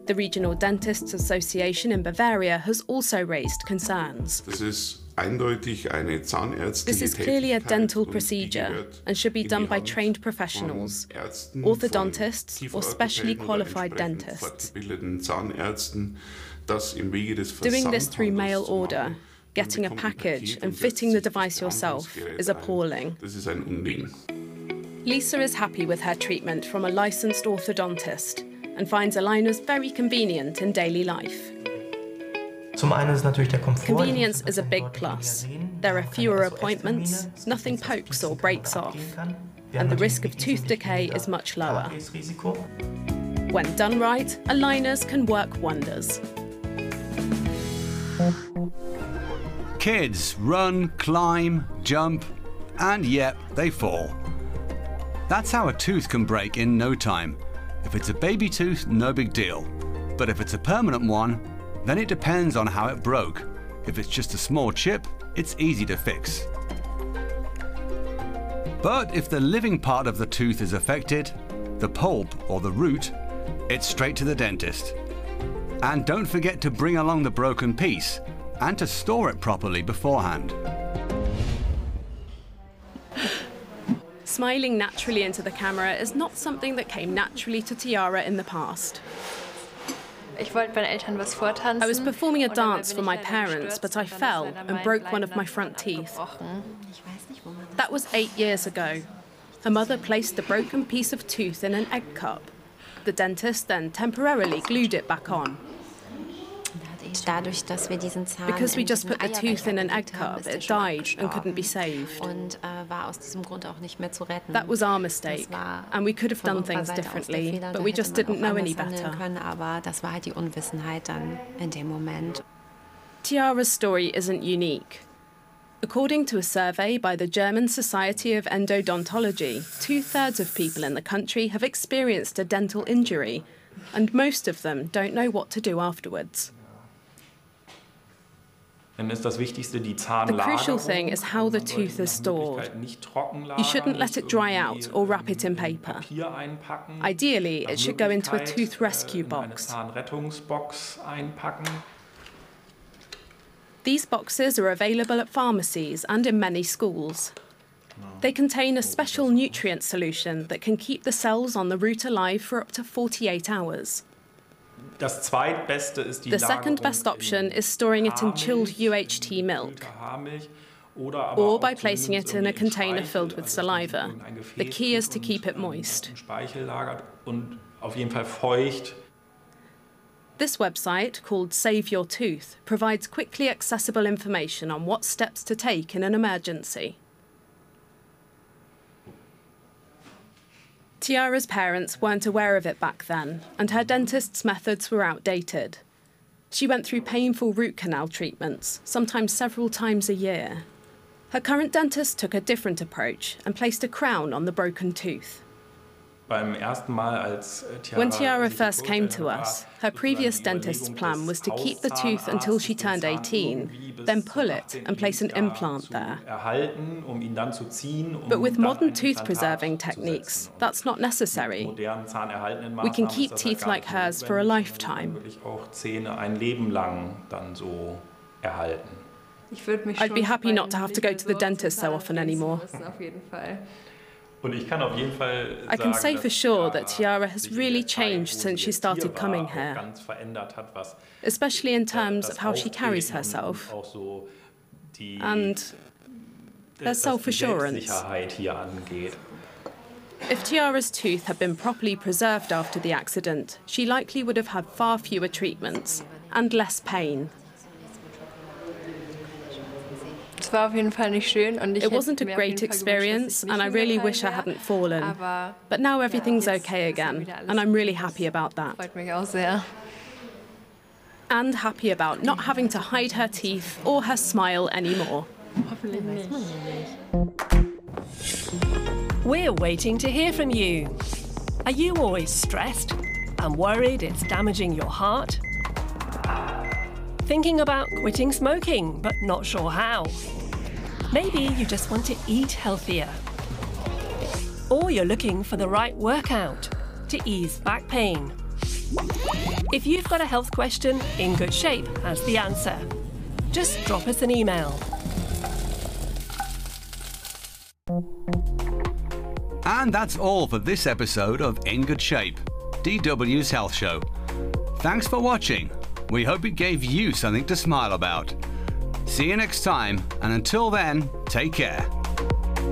The Regional Dentists Association in Bavaria has also raised concerns. This is clearly a dental procedure and should be done by trained professionals, orthodontists or specially qualified dentists. Doing this through mail order, getting a package and fitting the device yourself is appalling. Lisa is happy with her treatment from a licensed orthodontist and finds aligners very convenient in daily life. Convenience is a big plus. There are fewer appointments, nothing pokes or breaks off, and the risk of tooth decay is much lower. When done right, aligners can work wonders. Kids run, climb, jump, and yep, they fall. That's how a tooth can break in no time. If it's a baby tooth, no big deal. But if it's a permanent one, then it depends on how it broke. If it's just a small chip, it's easy to fix. But if the living part of the tooth is affected, the pulp or the root, it's straight to the dentist. And don't forget to bring along the broken piece and to store it properly beforehand. Smiling naturally into the camera is not something that came naturally to Tiara in the past. I was performing a dance for my parents, but I fell and broke one of my front teeth. That was 8 years ago. Her mother placed the broken piece of tooth in an egg cup. The dentist then temporarily glued it back on. Because we just put the tooth in an egg cup, it died and couldn't be saved. That was our mistake, and we could have done things differently, but we just didn't know any better. Tiara's story isn't unique. According to a survey by the German Society of Endodontology, 2/3 of people in the country have experienced a dental injury, and most of them don't know what to do afterwards. The crucial thing is how the tooth is stored. You shouldn't let it dry out or wrap it in paper. Ideally, it should go into a tooth rescue box. These boxes are available at pharmacies and in many schools. They contain a special nutrient solution that can keep the cells on the root alive for up to 48 hours. The second best option is storing it in chilled UHT milk, or by placing it in a container filled with saliva. The key is to keep it moist. This website, called Save Your Tooth, provides quickly accessible information on what steps to take in an emergency. Tiara's parents weren't aware of it back then, and her dentist's methods were outdated. She went through painful root canal treatments, sometimes several times a year. Her current dentist took a different approach and placed a crown on the broken tooth. When Tiara first came to us, her previous dentist's plan was to keep the tooth until she turned 18, then pull it and place an implant there. But with modern tooth-preserving techniques, that's not necessary. We can keep teeth like hers for a lifetime. I'd be happy not to have to go to the dentist so often anymore. I can say for sure that Tiara has really changed since she started coming here, especially in terms of how she carries herself and her self-assurance. If Tiara's tooth had been properly preserved after the accident, she likely would have had far fewer treatments and less pain. It wasn't a great experience, and I really wish I hadn't fallen. But now everything's okay again, and I'm really happy about that. And happy about not having to hide her teeth or her smile anymore. We're waiting to hear from you. Are you always stressed and worried it's damaging your heart? Thinking about quitting smoking, but not sure how? Maybe you just want to eat healthier. Or you're looking for the right workout to ease back pain. If you've got a health question, In Good Shape has the answer. Just drop us an email. And that's all for this episode of In Good Shape, DW's Health Show. Thanks for watching. We hope it gave you something to smile about. See you next time, and until then, take care.